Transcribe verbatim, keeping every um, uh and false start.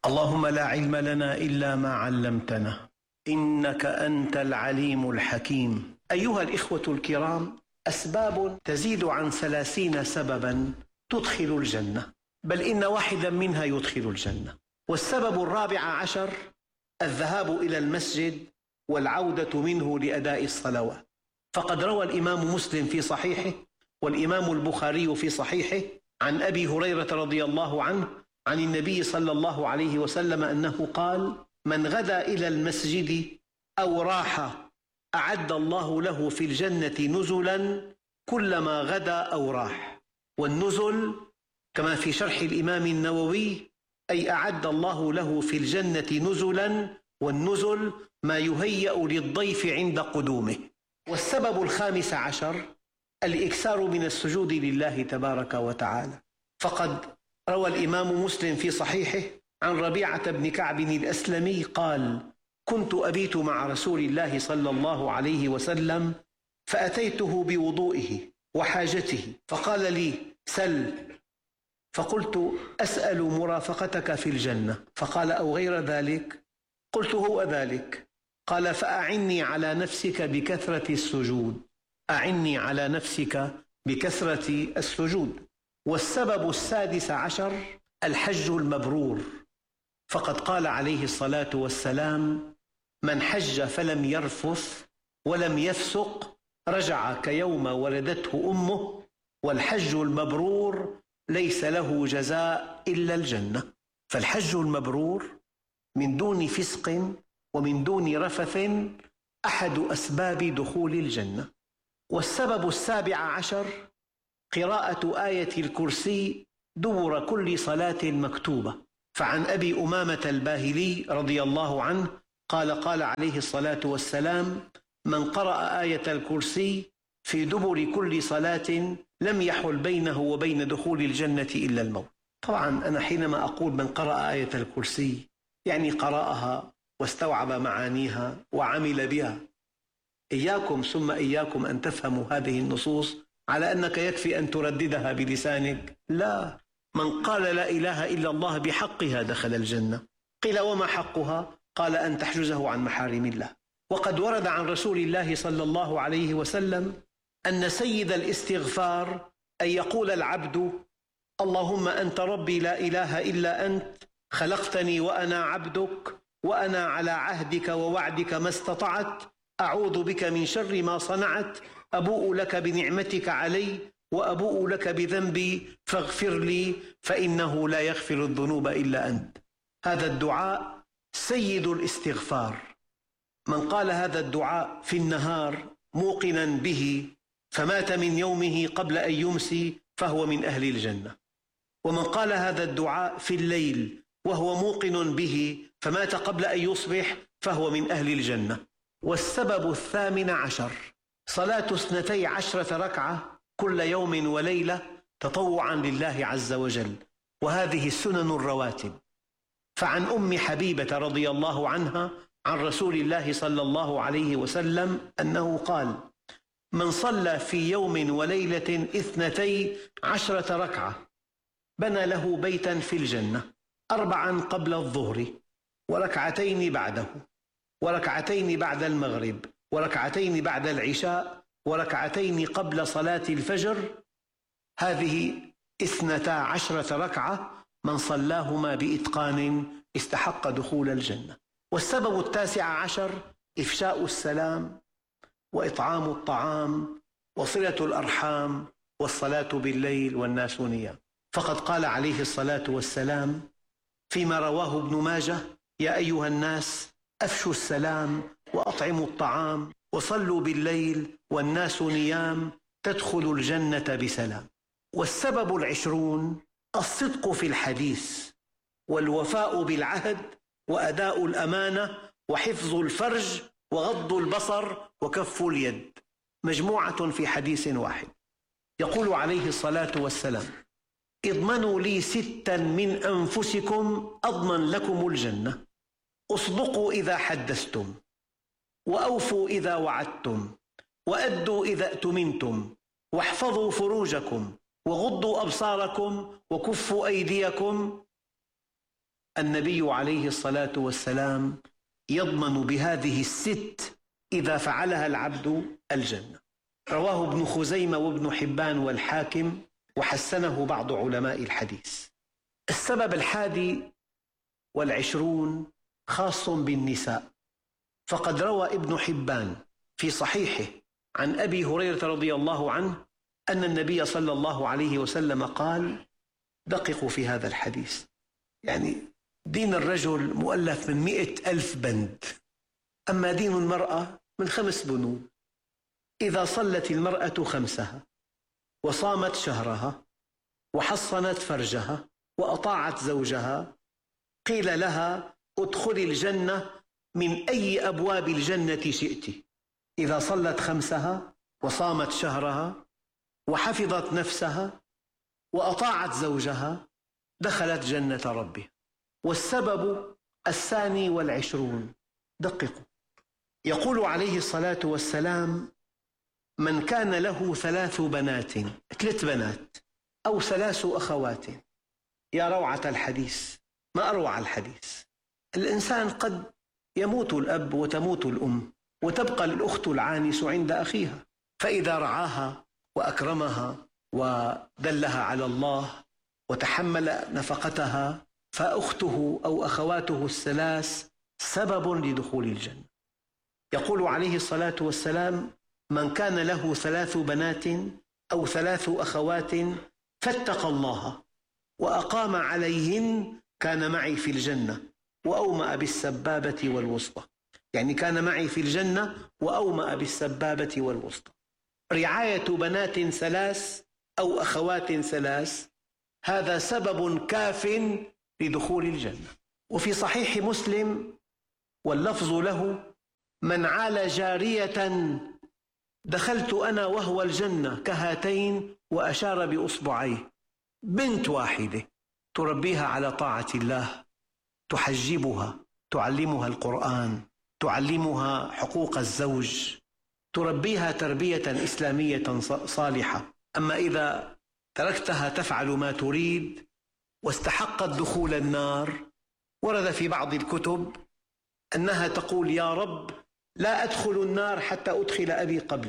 اللهم لا علم لنا إلا ما علمتنا إنك أنت العليم الحكيم. أيها الإخوة الكرام، أسباب تزيد عن ثلاثين سببا تدخل الجنة، بل إن واحدا منها يدخل الجنة. والسبب الرابع عشر الذهاب إلى المسجد والعودة منه لأداء الصلوات. فقد روى الإمام مسلم في صحيحه والإمام البخاري في صحيحه عن أبي هريرة رضي الله عنه عن النبي صلى الله عليه وسلم أنه قال: من غدا إلى المسجد أو راح أعد الله له في الجنة نزلا كلما غدا أو راح. والنزل كما في شرح الإمام النووي أي أعد الله له في الجنة نزلا، والنزل ما يهيأ للضيف عند قدومه. والسبب الخامس عشر الإكثار من السجود لله تبارك وتعالى. فقد روى الإمام مسلم في صحيحه عن ربيعة بن كعب الأسلمي قال: كنت أبيت مع رسول الله صلى الله عليه وسلم فأتيته بوضوئه وحاجته فقال لي: سل. فقلت: أسأل مرافقتك في الجنة. فقال: أو غير ذلك؟ قلت: هو ذلك. قال: فأعني على نفسك بكثرة السجود. أعني على نفسك بكثرة السجود. والسبب السادس عشر الحج المبرور. فقد قال عليه الصلاة والسلام: من حج فلم يرفث ولم يفسق رجع كيوم ولدته أمه، والحج المبرور ليس له جزاء إلا الجنة. فالحج المبرور من دون فسق ومن دون رفث أحد أسباب دخول الجنة. والسبب السابع عشر قراءة آية الكرسي دبر كل صلاة مكتوبة. فعن أبي أمامة الباهلي رضي الله عنه قال: قال عليه الصلاة والسلام: من قرأ آية الكرسي في دبر كل صلاة لم يحل بينه وبين دخول الجنة إلا الموت. طبعا أنا حينما أقول من قرأ آية الكرسي يعني قرأها واستوعب معانيها وعمل بها. إياكم ثم إياكم أن تفهموا هذه النصوص على أنك يكفي أن ترددها بلسانك. لا، من قال لا إله إلا الله بحقها دخل الجنة. قيل: وما حقها؟ قال: أن تحجزه عن محارم الله. وقد ورد عن رسول الله صلى الله عليه وسلم أن سيد الاستغفار أن يقول العبد: اللهم أنت ربي لا إله إلا أنت، خلقتني وأنا عبدك، وأنا على عهدك ووعدك ما استطعت، أعوذ بك من شر ما صنعت، أبوء لك بنعمتك علي وأبوء لك بذنبي فاغفر لي فإنه لا يغفر الذنوب إلا أنت. هذا الدعاء سيد الاستغفار. من قال هذا الدعاء في النهار موقنا به فمات من يومه قبل أن يمسي فهو من أهل الجنة. ومن قال هذا الدعاء في الليل وهو موقن به فمات قبل أن يصبح فهو من أهل الجنة. والسبب الثامن عشر صلاة اثنتي عشرة ركعة كل يوم وليلة تطوعا لله عز وجل، وهذه السنن الرواتب. فعن أم حبيبة رضي الله عنها عن رسول الله صلى الله عليه وسلم أنه قال: من صلى في يوم وليلة اثنتي عشرة ركعة بنى له بيتا في الجنة، أربعا قبل الظهر وركعتين بعده وركعتين بعد المغرب وركعتين بعد العشاء وركعتين قبل صلاة الفجر. هذه اثنتا عشرة ركعة من صلاهما بإتقان استحق دخول الجنة. والسبب التاسع عشر إفشاء السلام وإطعام الطعام وصلة الأرحام والصلاة بالليل والناس نيام. فقد قال عليه الصلاة والسلام فيما رواه ابن ماجه: يا أيها الناس أفشوا السلام وأطعموا الطعام وصلوا بالليل والناس نيام تدخلوا الجنة بسلام. والسبب العشرون الصدق في الحديث والوفاء بالعهد وأداء الأمانة وحفظ الفرج وغض البصر وكف اليد، مجموعة في حديث واحد. يقول عليه الصلاة والسلام: اضمنوا لي ستا من أنفسكم أضمن لكم الجنة: اصدقوا إذا حدثتم، وأوفوا إذا وعدتم، وأدوا إذا اؤتمنتم، واحفظوا فروجكم، وغضوا أبصاركم، وكفوا أيديكم. النبي عليه الصلاة والسلام يضمن بهذه الست إذا فعلها العبد الجنة. رواه ابن خزيمة وابن حبان والحاكم، وحسنه بعض علماء الحديث. السبب الحادي والعشرون خاص بالنساء، فقد روى ابن حبان في صحيحه عن أبي هريرة رضي الله عنه أن النبي صلى الله عليه وسلم قال: دققوا في هذا الحديث، يعني دين الرجل مؤلف من مئة ألف بند، أما دين المرأة من خمس بنود. إذا صلت المرأة خمسها وصامت شهرها وحصنت فرجها وأطاعت زوجها قيل لها: ادخلي الجنة من أي أبواب الجنة شئت. إذا صلت خمسها وصامت شهرها وحفظت نفسها وأطاعت زوجها دخلت جنة ربها. والسبب الثاني والعشرون، دققوا، يقول عليه الصلاة والسلام: من كان له ثلاث بنات، ثلاث بنات أو ثلاث أخوات. يا روعة الحديث، ما أروع الحديث. الإنسان قد يموت الأب وتموت الأم وتبقى الأخت العانس عند أخيها، فإذا رعاها وأكرمها ودلها على الله وتحمل نفقتها فأخته أو أخواته الثلاث سبب لدخول الجنة. يقول عليه الصلاة والسلام: من كان له ثلاث بنات أو ثلاث أخوات فاتقى الله وأقام عليهن كان معي في الجنة وأومأ بالسبابة والوسطى. يعني كان معي في الجنة وأومأ بالسبابة والوسطى. رعاية بنات ثلاث أو أخوات ثلاث هذا سبب كاف لدخول الجنة. وفي صحيح مسلم واللفظ له: من عال جارية دخلت أنا وهو الجنة كهاتين، وأشار بأصبعيه، بنت واحدة تربيها على طاعة الله، تحجبها، تعلمها القرآن، تعلمها حقوق الزوج، تربيها تربية إسلامية صالحة. أما إذا تركتها تفعل ما تريد واستحقت دخول النار، ورد في بعض الكتب أنها تقول: يا رب لا أدخل النار حتى أدخل أبي قبل.